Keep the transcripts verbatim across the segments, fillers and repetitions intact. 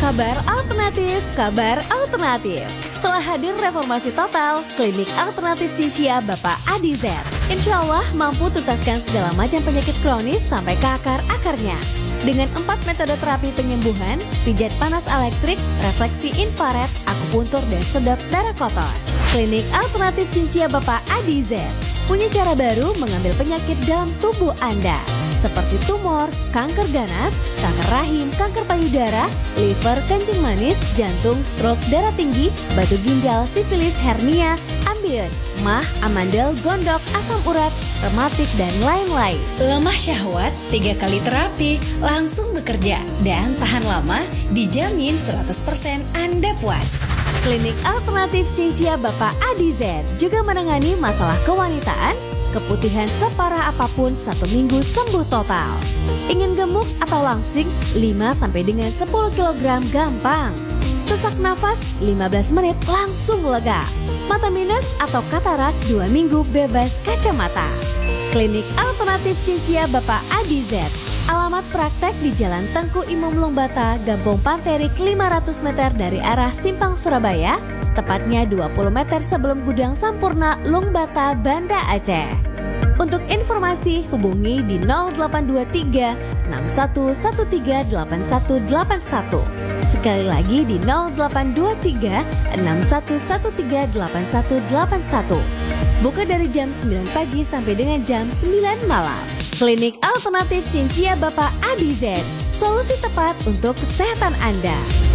Kabar alternatif, kabar alternatif. Telah hadir reformasi total Klinik Alternatif Cincia Bapak Adi Z. Insya Allah mampu tuntaskan segala macam penyakit kronis sampai ke akar-akarnya. Dengan empat metode terapi penyembuhan, pijat panas elektrik, refleksi infrared, akupuntur, dan sedot darah kotor. Klinik Alternatif Cincia Bapak Adi Z punya cara baru mengambil penyakit dalam tubuh Anda, seperti tumor, kanker ganas, kanker rahim, kanker payudara, liver, kencing manis, jantung, stroke, darah tinggi, batu ginjal, sifilis, hernia, ambeien, mah, amandel, gondok, asam urat, rematik, dan lain-lain. Lemah syahwat, tiga kali terapi, langsung bekerja, dan tahan lama, dijamin seratus persen Anda puas. Klinik Alternatif Cincia Bapak Adi Z juga menangani masalah kewanitaan, keputihan separah apapun satu minggu sembuh total. Ingin gemuk atau langsing lima sampai dengan sepuluh kilogram gampang. Sesak nafas lima belas menit langsung lega. Mata minus atau katarak dua minggu bebas kacamata. Klinik Alternatif Cincia Bapak Adi Z. Alamat praktek di Jalan Tengku Imam Lungbata, Gampong Panterik lima ratus meter dari arah Simpang Surabaya, tepatnya dua puluh meter sebelum Gudang Sampurna Lungbata, Banda Aceh. Untuk informasi hubungi di nol delapan dua tiga enam satu satu tiga delapan satu delapan satu. Sekali lagi di nol delapan dua tiga enam satu satu tiga delapan satu delapan satu. Buka dari jam sembilan pagi sampai dengan jam sembilan malam. Klinik Alternatif Cincia Bapak Adi Z, solusi tepat untuk kesehatan Anda.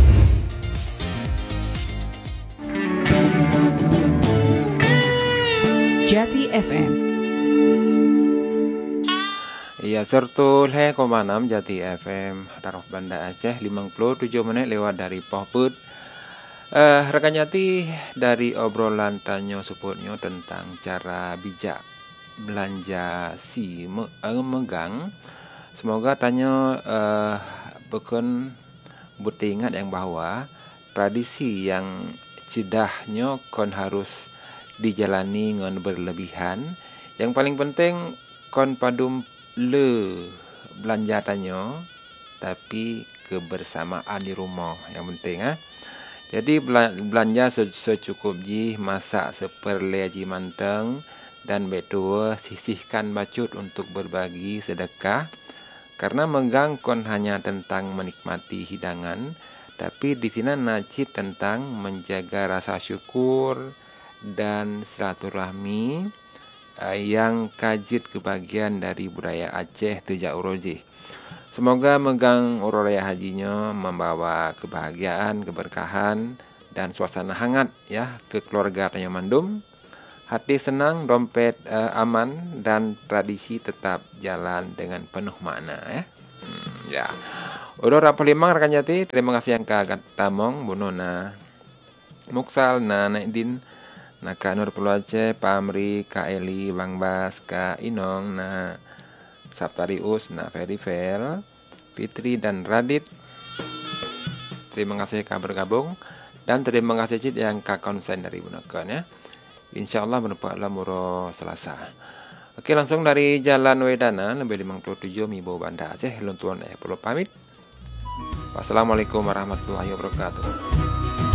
Jati F M. Iya, sertul he koma enam Jati F M Taruh Banda Aceh, lima puluh tujuh menit lewat dari Pohput. Eh, rekan Jati, dari obrolan tanyo suputnyo tentang cara bijak belanja si me, eh, megang. Semoga tanyo eh, bekun buti ingat yang bahwa tradisi yang cidahnya kon harus dijalani ngon berlebihan. Yang paling penting kon padum le belanja tanyo tapi kebersamaan di rumah yang penting ah. Jadi belanja secukup ji, masak seperle ji manteng, dan betul sisihkan bacut untuk berbagi sedekah. Karena megang kon hanya tentang menikmati hidangan, tapi di sini najib tentang menjaga rasa syukur dan silaturahmi uh, yang kajit kebagian dari budaya Aceh Tejak Uroji. Semoga megang ururaya hajinya membawa kebahagiaan, keberkahan, dan suasana hangat ya ke keluarga Tanyo Mandum. Hati senang, dompet uh, aman, dan tradisi tetap jalan dengan penuh makna ya. Hmm, ya. Udah rapor limang rekan Jati, terima kasih yang kagat tamong, bunona, muksal, na naidin, na Kak Nur Pulau Aceh, Pamri, Kak Eli, Bang Bas, Kak Inong, na Saptarius, na Verivel, Fitri, dan Radit. Terima kasih Kak bergabung, dan terima kasih Cid yang Kak konsen dari Bunakan ya. Insya Allah berpakailah muro Selasa. Oke, langsung dari Jalan Wedana lebih lima puluh tujuh Mibo Banda Aceh, Luntuan eh perlu pamit. Wassalamualaikum warahmatullahi wabarakatuh.